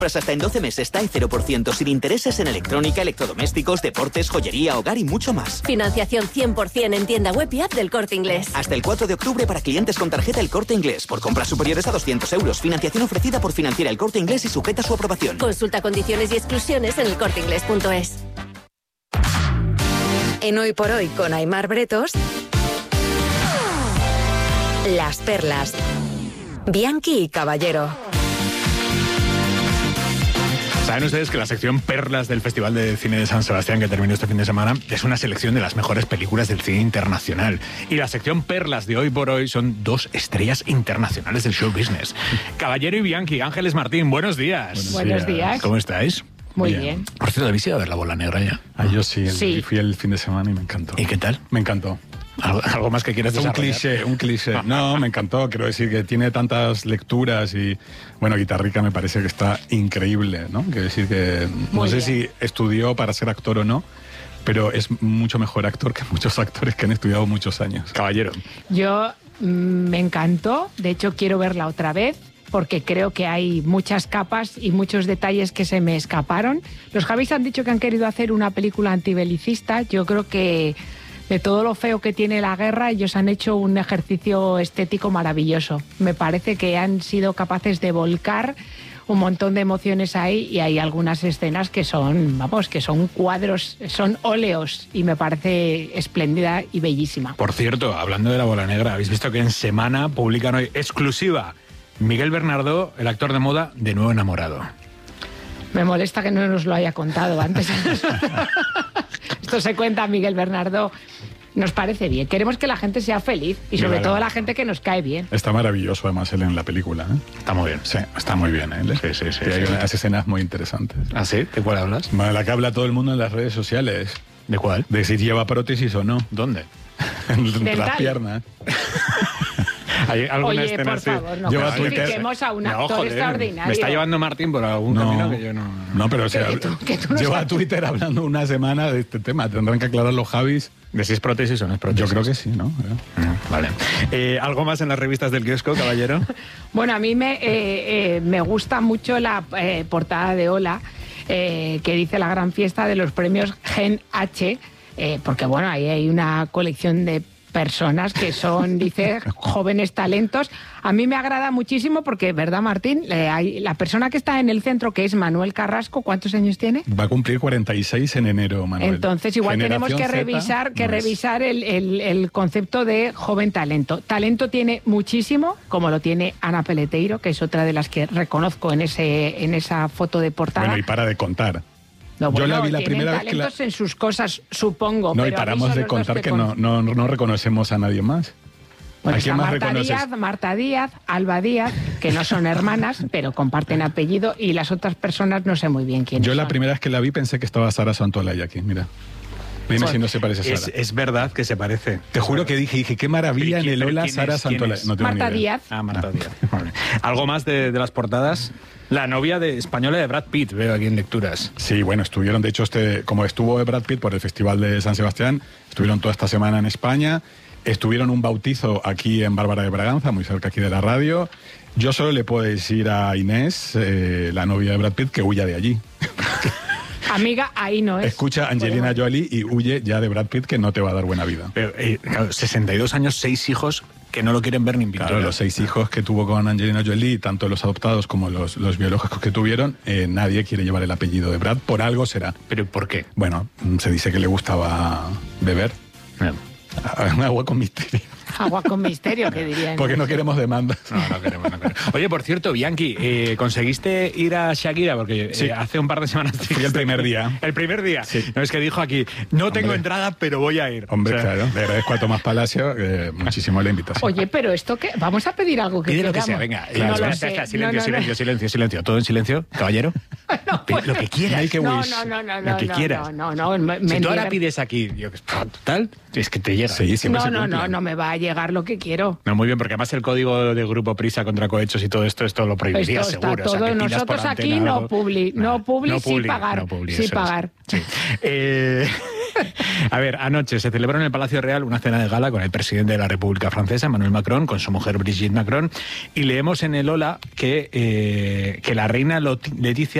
Pues hasta en 12 meses TAE 0% sin intereses en electrónica, electrodomésticos, deportes, joyería, hogar y mucho más. Financiación 100% en tienda web y app del Corte Inglés. Hasta el 4 de octubre para clientes con tarjeta El Corte Inglés. Por compras superiores a 200 euros. Financiación ofrecida por Financiera El Corte Inglés y sujeta a su aprobación. Consulta condiciones y exclusiones en elcorteinglés.es. En Hoy por Hoy con Aimar Bretos, Las Perlas, Bianchi y Caballero. Saben ustedes que la sección Perlas del Festival de Cine de San Sebastián, que terminó este fin de semana, es una selección de las mejores películas del cine internacional. Y la sección Perlas de Hoy por Hoy son dos estrellas internacionales del show business. Caballero y Bianchi. Ángeles Martín, buenos días. Buenos días. ¿Cómo estáis? Muy bien. Por cierto, ¿habéis ido a ver La Bola Negra ya? Yo sí, fui el fin de semana y me encantó. ¿Y qué tal? Me encantó. ¿Algo más que quieras desarrollar? Un cliché. No, me encantó. Quiero decir que tiene tantas lecturas y, bueno, Guitarrica me parece que está increíble, ¿no? Quiero decir que no sé si estudió para ser actor o no, pero es mucho mejor actor que muchos actores que han estudiado muchos años. Caballero. Yo me encantó. De hecho, quiero verla otra vez, porque creo que hay muchas capas y muchos detalles que se me escaparon. Los Javis han dicho que han querido hacer una película antibelicista. Yo creo que de todo lo feo que tiene la guerra, ellos han hecho un ejercicio estético maravilloso. Me parece que han sido capaces de volcar un montón de emociones ahí, y hay algunas escenas que son, que son cuadros, son óleos, y me parece espléndida y bellísima. Por cierto, hablando de La Bola Negra, habéis visto que en Semana publican hoy exclusiva: Miguel Bernardo, el actor de moda, de nuevo enamorado. Me molesta que no nos lo haya contado antes. Esto se cuenta a Miguel Bernardo. Nos parece bien. Queremos que la gente sea feliz y sobre todo la gente que nos cae bien. Está maravilloso además él en la película, ¿eh? Está muy bien. Sí, está muy bien él. Sí. Hay unas escenas muy interesantes. ¿Ah, sí? ¿De cuál hablas? La que habla todo el mundo en las redes sociales. ¿De cuál? De si lleva prótesis o no. ¿Dónde? Entre las piernas. ¿Hay alguna Oye, escena por así? favor, no Lleva clasifiquemos a un actor extraordinario. Me está llevando Martín por algún camino que yo no... No, pero o sea, que tú no lleva sabes. Twitter hablando una semana de este tema. Tendrán que aclarar los Javis. ¿De si es prótesis o no es prótesis? Yo creo que sí, ¿no? Vale. ¿Algo más en las revistas del kiosco, caballero? Bueno, a mí me gusta mucho la portada de Hola, que dice la gran fiesta de los premios Gen H, porque bueno, ahí hay una colección de personas que son, dice, jóvenes talentos. A mí me agrada muchísimo porque, ¿verdad, Martín? La persona que está en el centro, que es Manuel Carrasco, ¿cuántos años tiene? Va a cumplir 46 en enero, Manuel. Entonces, igual Generación tenemos que revisar el concepto de joven talento. Talento tiene muchísimo, como lo tiene Ana Peleteiro, que es otra de las que reconozco en esa foto de portada. Bueno, y para de contar. No, yo la vi la primera vez que talentos en sus cosas, supongo. No, pero y paramos de contar que no reconocemos a nadie más. Bueno, ¿A quién más Marta reconoces? Díaz, Marta Díaz, Alba Díaz, que no son hermanas, pero comparten apellido, y las otras personas no sé muy bien quiénes Yo la son. primera vez que la vi pensé que estaba Sara Santolaya aquí, mira. Dime si no se parece a Sara. Es verdad que se parece. Te juro que dije, qué maravilla en el Ola ¿quién Sara es? ¿Quién Santolaya. es? No tengo Marta ni idea. Díaz. Ah, Marta Díaz. Vale. ¿Algo más de las portadas? La novia española de Brad Pitt, veo aquí en lecturas. Sí, bueno, estuvieron, de hecho, como estuvo Brad Pitt por el Festival de San Sebastián, estuvieron toda esta semana en España, estuvieron un bautizo aquí en Bárbara de Braganza, muy cerca aquí de la radio. Yo solo le puedo decir a Inés, la novia de Brad Pitt, que huya de allí. Amiga, ahí no es. Escucha a Angelina Jolie y huye ya de Brad Pitt, que no te va a dar buena vida. Pero, claro, 62 años, 6 hijos que no lo quieren ver ni en pintura. Claro, los 6 hijos que tuvo con Angelina Jolie, tanto los adoptados como los biológicos que tuvieron, nadie quiere llevar el apellido de Brad, por algo será. ¿Pero por qué? Bueno, se dice que le gustaba beber. Un agua con misterio. Agua con misterio, que dirían. Porque no queremos demandas. No queremos. Oye, por cierto, Bianchi, ¿conseguiste ir a Shakira? Porque sí. Hace un par de semanas... Fui el primer día. ¿El primer día? Sí. No, es que dijo aquí, no tengo entrada, pero voy a ir. Hombre, claro. Le agradezco a Tomás Palacio muchísimo la invitación. Oye, pero esto que... Vamos a pedir algo que pide lo queramos. que sea, venga. No lo Espera, sé. Silencio. Todo en silencio, caballero. No, pues, lo que quieras. no, Lo que quieras. No, si tú ahora pides aquí, tal, es que te llega. Sí, siempre se cumple. No me va a llegar lo que quiero. No, muy bien, porque además el código de Grupo Prisa contra cohechos y todo esto lo prohibiría Esto está seguro. todo. O sea, que tiras Nosotros por aquí antena no algo. publi, sí pagar. No publi, sí eso pagar. es. Sí. A ver, anoche se celebró en el Palacio Real una cena de gala con el presidente de la República Francesa, Emmanuel Macron, con su mujer Brigitte Macron, y leemos en el Hola que la reina Leticia